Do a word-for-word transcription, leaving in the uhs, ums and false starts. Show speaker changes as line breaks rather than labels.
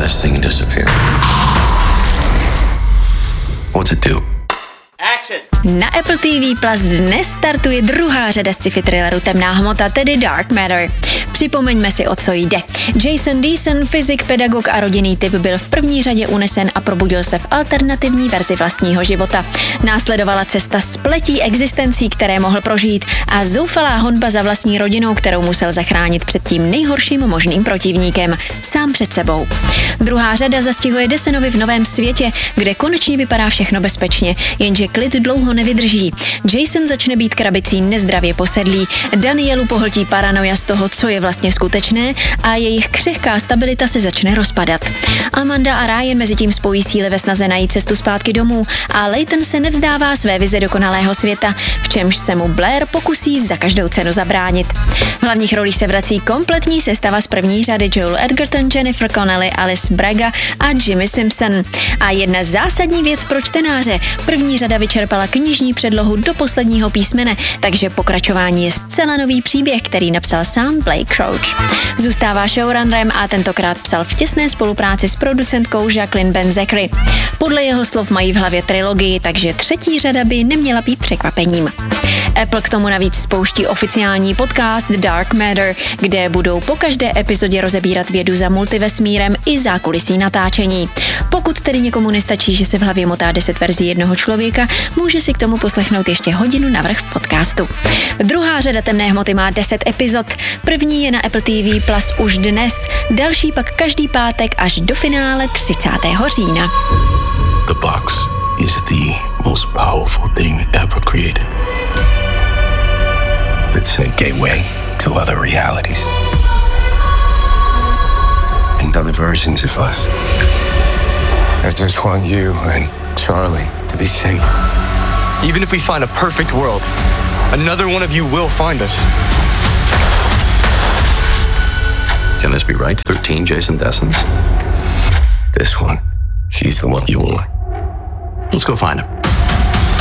this thing and disappear. What's it do?
Na Apple T V Plus dnes startuje druhá řada sci-fi thrilleru Temná hmota, tedy Dark Matter. Připomeňme si, o co jde. Jason Deason, fyzik, pedagog a rodinný typ, byl v první řadě unesen a probudil se v alternativní verzi vlastního života. Následovala cesta spletí existencí, které mohl prožít, a zoufalá honba za vlastní rodinou, kterou musel zachránit před tím nejhorším možným protivníkem, sám před sebou. Druhá řada zastihuje Deasonovi v novém světě, kde konečně vypadá všechno bezpečně, jenže klid dlouho nevydrží. Jason začne být krabicí nezdravě posedlý, Danielu pohltí paranoja z toho, co je vlastně skutečné, a jejich křehká stabilita se začne rozpadat. Amanda a Ryan mezi tím spojí síly ve snaze najít cestu zpátky domů a Layton se nevzdává své vize dokonalého světa, v čemž se mu Blair pokusí za každou cenu zabránit. V hlavních rolích se vrací kompletní sestava z první řady: Joel Edgerton, Jennifer Connelly, Alice Braga a Jimmy Simpson. A jedna zásadní věc pro čtenáře: první řada vyčerpala knižní předlohu do posledního písmene, takže pokračování je zcela nový příběh, který napsal sám Blake Crouch. Zůstává showrunnerem a tentokrát psal v těsné spolupráci s producentkou Jacqueline Ben-Zachary. Podle jeho slov mají v hlavě trilogii, takže třetí řada by neměla být překvapením. Apple k tomu navíc spouští oficiální podcast Dark Matter, kde budou po každé epizodě rozebírat vědu za multivesmírem i zákulisí natáčení. Pokud tedy někomu nestačí, že se v hlavě motá deset verzí jednoho člověka, může si k tomu poslechnout ještě hodinu navrch v podcastu. Druhá řada Temné hmoty má deset epizod. První je na Apple T V Plus už dnes, další pak každý pátek až do finále třicátého října.
The box is the most powerful thing ever created. It's a gateway to other realities and other versions of us. I just want you and Charlie to be safe.
Even if we find a perfect world, another one of you will find us.
Can this be right? thirteen Jason Dessons? This one, she's the one you want. Let's go find him.